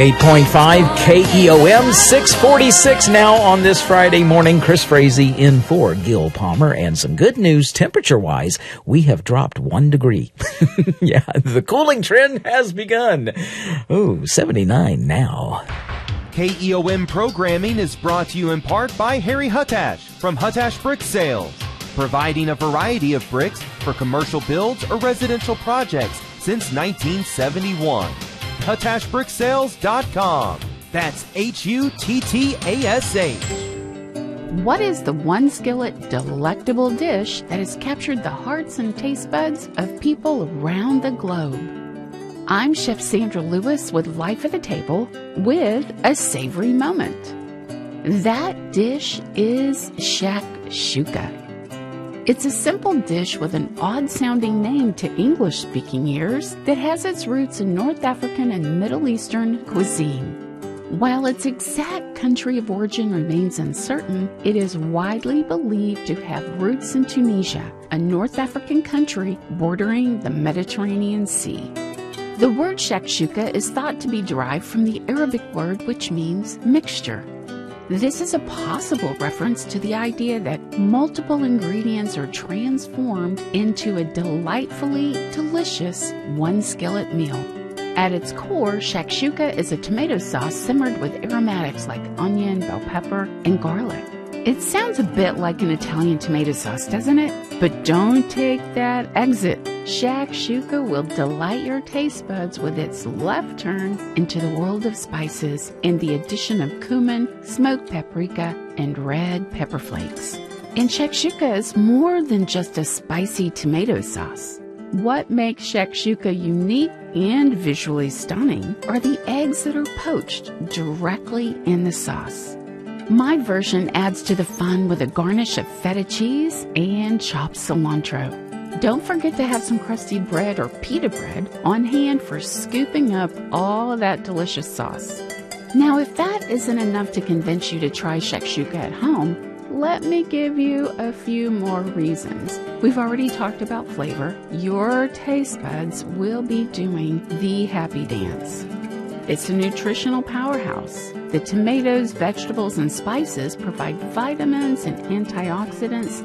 8.5 KEOM 646 now on this Friday morning. Chris Frazee in for Gil Palmer, and some good news temperature-wise. We have dropped 1 degree. Yeah, the cooling trend has begun. Ooh, 79 now. KEOM programming is brought to you in part by Harry Huttash from Huttash Brick Sales, providing a variety of bricks for commercial builds or residential projects since 1971. HuttashBrickSales.com. That's HUTTASH. What is the one skillet delectable dish that has captured the hearts and taste buds of people around the globe? I'm Chef Sandra Lewis with Life at the Table with a savory moment. That dish is shakshuka. It's a simple dish with an odd-sounding name to English-speaking ears that has its roots in North African and Middle Eastern cuisine. While its exact country of origin remains uncertain, it is widely believed to have roots in Tunisia, a North African country bordering the Mediterranean Sea. The word shakshuka is thought to be derived from the Arabic word which means mixture. This is a possible reference to the idea that multiple ingredients are transformed into a delightfully delicious one-skillet meal. At its core, shakshuka is a tomato sauce simmered with aromatics like onion, bell pepper, and garlic. It sounds a bit like an Italian tomato sauce, doesn't it? But don't take that exit. Shakshuka will delight your taste buds with its left turn into the world of spices and the addition of cumin, smoked paprika, and red pepper flakes. And shakshuka is more than just a spicy tomato sauce. What makes shakshuka unique and visually stunning are the eggs that are poached directly in the sauce. My version adds to the fun with a garnish of feta cheese and chopped cilantro. Don't forget to have some crusty bread or pita bread on hand for scooping up all of that delicious sauce. Now, if that isn't enough to convince you to try shakshuka at home, let me give you a few more reasons. We've already talked about flavor. Your taste buds will be doing the happy dance. It's a nutritional powerhouse. The tomatoes, vegetables, and spices provide vitamins and antioxidants